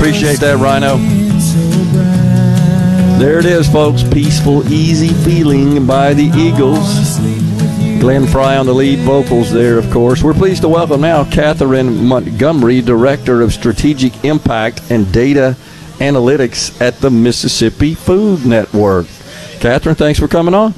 Appreciate that, Rhino. There it is, folks. Peaceful, Easy Feeling by the Eagles. Glenn Fry on the lead vocals there, of course. We're pleased to welcome now Catherine Montgomery, Director of Strategic Impact and Data Analytics at the Mississippi Food Network. Catherine, thanks for coming on.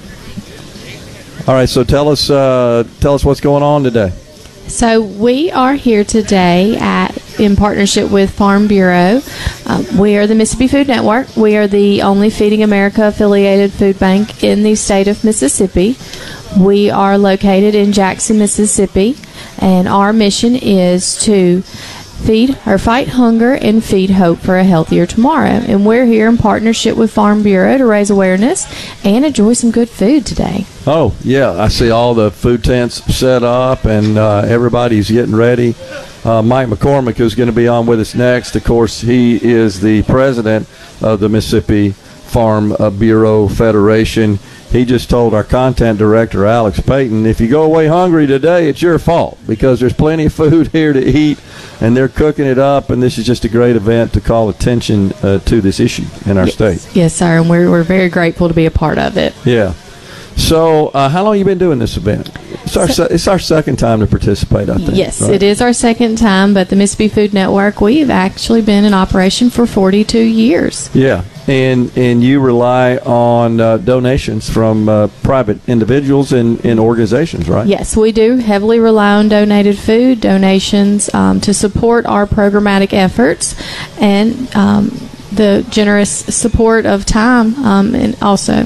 All right, so tell us what's going on today. So we are here today in partnership with Farm Bureau. We are the Mississippi Food Network. We are the only Feeding America affiliated food bank in the state of Mississippi. We are located in Jackson, Mississippi, and our mission is to fight hunger and feed hope for a healthier tomorrow. And we're here in partnership with Farm Bureau to raise awareness and enjoy some good food today. Oh, yeah. I see all the food tents set up, and everybody's getting ready. Mike McCormick, who's going to be on with us next, of course, he is the president of the Mississippi Farm Bureau Federation. He just told our content director, Alex Payton, if you go away hungry today, it's your fault because there's plenty of food here to eat, and they're cooking it up, and this is just a great event to call attention to this issue in our state. Yes, sir, and we're very grateful to be a part of it. Yeah. So how long have you been doing this event? It's our second time to participate, I think. Yes, right? It is our second time, but the Mississippi Food Network, we've actually been in operation for 42 years. Yeah, and you rely on donations from private individuals and organizations, right? Yes, we do heavily rely on donated food, donations to support our programmatic efforts, and the generous support of time and also.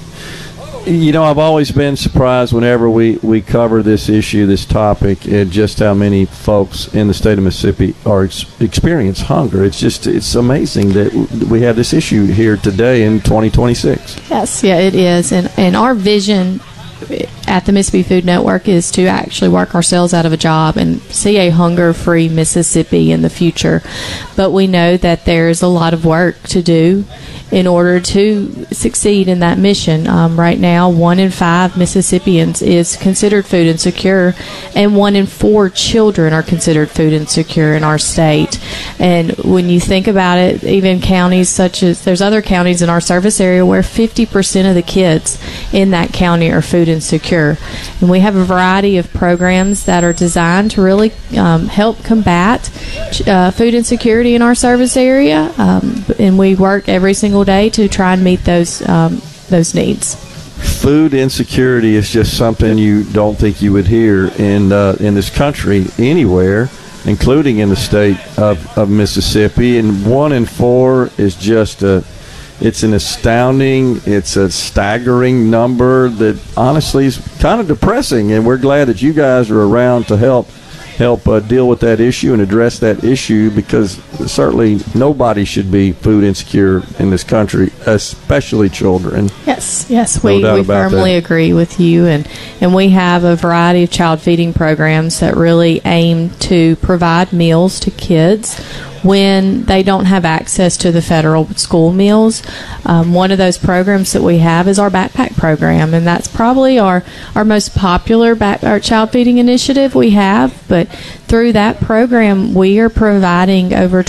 You know, I've always been surprised whenever we cover this issue, this topic, and just how many folks in the state of Mississippi experience hunger. It's amazing that we have this issue here today in 2026. Yes, yeah, it is. And our vision at the Mississippi Food Network is to actually work ourselves out of a job and see a hunger-free Mississippi in the future. But we know that there's a lot of work to do in order to succeed in that mission. Right now, 1 in 5 Mississippians is considered food insecure, and 1 in 4 children are considered food insecure in our state. And when you think about it, even counties such as, there's other counties in our service area where 50% of the kids in that county are food insecure. And we have a variety of programs that are designed to really help combat food insecurity in our service area, and we work every single day to try and meet those needs. Food insecurity is just something you don't think you would hear in this country anywhere, including in the state of Mississippi. And 1 in 4 is just it's an astounding, it's a staggering number that honestly is kind of depressing. And we're glad that you guys are around to help deal with that issue and address that issue, because certainly nobody should be food insecure in this country, especially children. Yes, we firmly agree with you, and we have a variety of child feeding programs that really aim to provide meals to kids when they don't have access to the federal school meals. One of those programs that we have is our backpack program, and that's probably our most popular our child feeding initiative we have. But through that program, we are providing over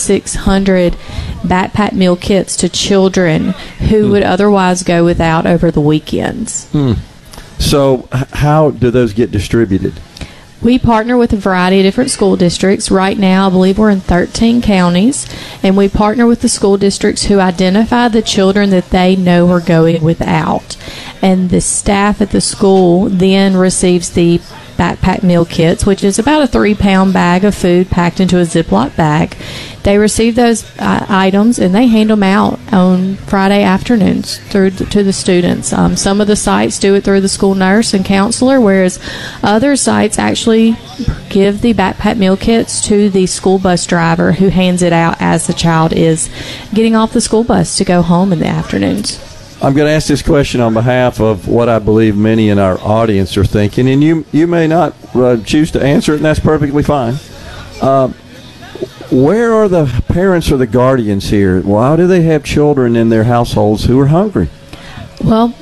2,600 backpack meal kits to children who would otherwise go without over the weekends. So how do those get distributed? We partner with a variety of different school districts. Right now, I believe we're in 13 counties, and we partner with the school districts who identify the children that they know are going without. And the staff at the school then receives the backpack meal kits, which is about a 3-pound bag of food packed into a Ziploc bag. They receive those items, and they hand them out on Friday afternoons to the students. Some of the sites do it through the school nurse and counselor, whereas other sites actually give the backpack meal kits to the school bus driver, who hands it out as the child is getting off the school bus to go home in the afternoons. I'm going to ask this question on behalf of what I believe many in our audience are thinking, and you may not choose to answer it, and that's perfectly fine. Where are the parents or the guardians here? Why do they have children in their households who are hungry? Well,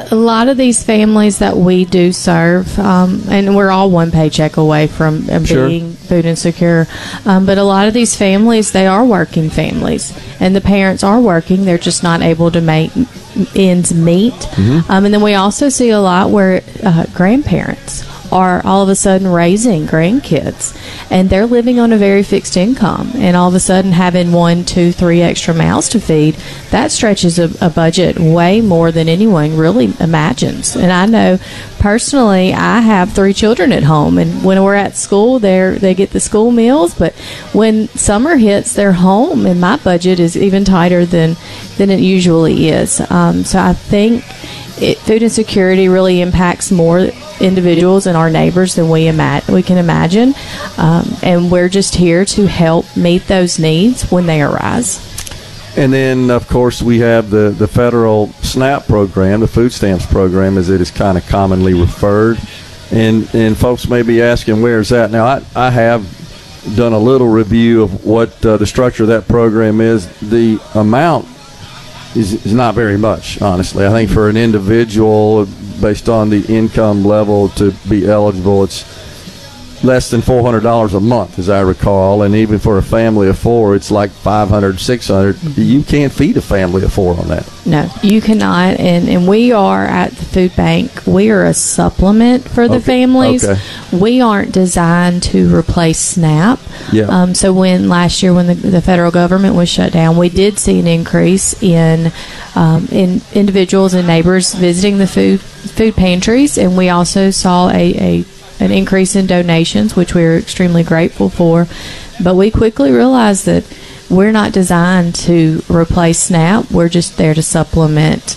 A lot of these families that we do serve, and we're all one paycheck away from being food insecure, but a lot of these families, they are working families, and the parents are working. They're just not able to make ends meet. And then we also see a lot where grandparents are all of a sudden raising grandkids, and they're living on a very fixed income, and all of a sudden having 1, 2, 3 extra mouths to feed, that stretches a budget way more than anyone really imagines. And I know personally, I have 3 children at home, and when we're at school, they get the school meals, but when summer hits, they're home, and my budget is even tighter than it usually is. So I think food insecurity really impacts more individuals and our neighbors than we can imagine, and we're just here to help meet those needs when they arise. And then, of course, we have the federal SNAP program, the food stamps program, as it is kind of commonly referred. And folks may be asking, where's that? Now, I have done a little review of what the structure of that program is. The amount is not very much, honestly. I think for an individual, based on the income level to be eligible, it's less than $400 a month, as I recall, and even for a family of 4, it's like $500, $600. You can't feed a family of 4 on that. No, you cannot. And we are at the food bank. We are a supplement for the families. Okay. We aren't designed to replace SNAP. Yeah. So last year when the federal government was shut down, we did see an increase in individuals and neighbors visiting the food pantries, and we also saw an increase in donations, which we are extremely grateful for. But we quickly realized that we're not designed to replace SNAP. We're just there to supplement.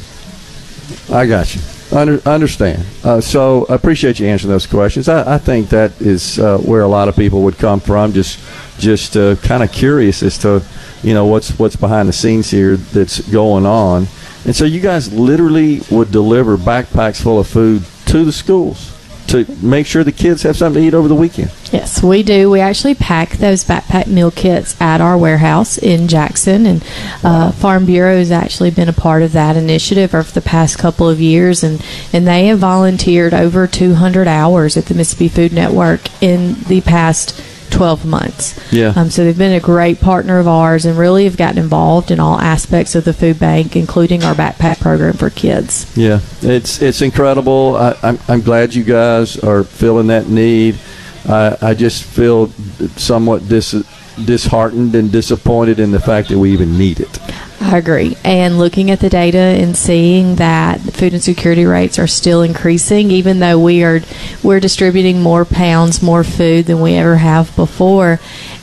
I got you. Understand. So I appreciate you answering those questions. I think that is where a lot of people would come from, just kind of curious as to, what's behind the scenes here that's going on. And so you guys literally would deliver backpacks full of food to the schools to make sure the kids have something to eat over the weekend. Yes, we do. We actually pack those backpack meal kits at our warehouse in Jackson, and Farm Bureau has actually been a part of that initiative over the past couple of years, and they have volunteered over 200 hours at the Mississippi Food Network in the past 12 months. Yeah. So they've been a great partner of ours and really have gotten involved in all aspects of the food bank, including our backpack program for kids. Yeah, it's incredible. I'm glad you guys are feeling that need. I just feel somewhat disheartened and disappointed in the fact that we even need it. I agree. And looking at the data and seeing that food insecurity rates are still increasing, even though we're distributing more pounds, more food than we ever have before,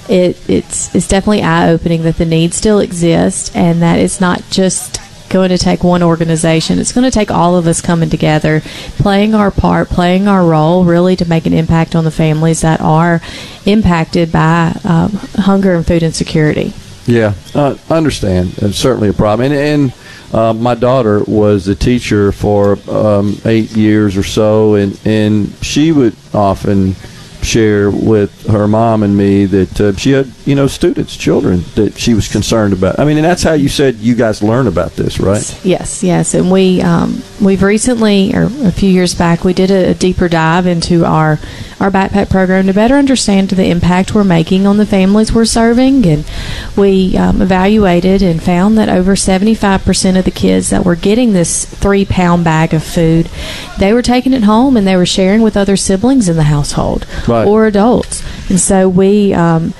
it's definitely eye-opening that the need still exists, and that it's not just going to take one organization. It's going to take all of us coming together, playing our part, playing our role, really to make an impact on the families that are impacted by hunger and food insecurity. Yeah, understand. It's certainly a problem. And my daughter was a teacher for 8 years or so, and she would often share with her mom and me that she had, students, children that she was concerned about. I mean, and that's how you said you guys learn about this, right? Yes. And we've recently, or a few years back, we did a deeper dive into our backpack program to better understand the impact we're making on the families we're serving, and we evaluated and found that over 75% of the kids that were getting this 3-pound bag of food, they were taking it home and they were sharing with other siblings in the household. Right. Or adults. And so we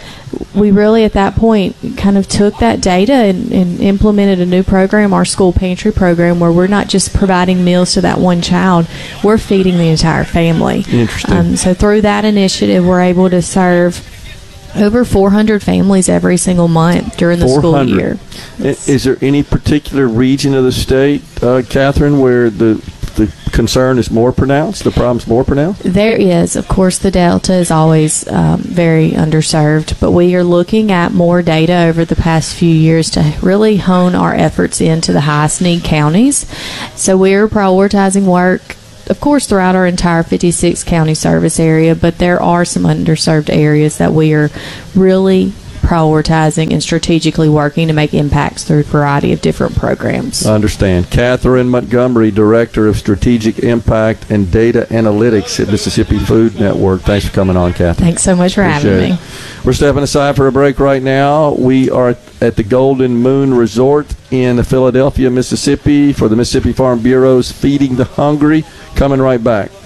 really at that point kind of took that data and implemented a new program, our school pantry program, where we're not just providing meals to that one child, we're feeding the entire family. Interesting. So through that initiative, we're able to serve over 400 families every single month during the school year. Is there any particular region of the state, Catherine, where the concern is more pronounced, the problem's more pronounced? There is. Of course, the Delta is always very underserved, but we are looking at more data over the past few years to really hone our efforts into the highest need counties. So we're prioritizing work, of course, throughout our entire 56 county service area, but there are some underserved areas that we are really prioritizing and strategically working to make impacts through a variety of different programs. I understand. Catherine Montgomery, Director of Strategic Impact and Data Analytics at Mississippi Food Network. Thanks for coming on, Catherine. Thanks so much for having me. We're stepping aside for a break right now. We are at the Golden Moon Resort in Philadelphia, Mississippi for the Mississippi Farm Bureau's Feeding the Hungry. Coming right back.